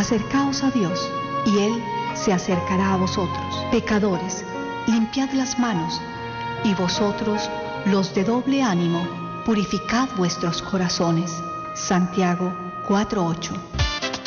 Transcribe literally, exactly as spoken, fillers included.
Acercaos a Dios, y Él se acercará a vosotros. Pecadores, limpiad las manos, y vosotros, los de doble ánimo, purificad vuestros corazones. Santiago cuatro ocho.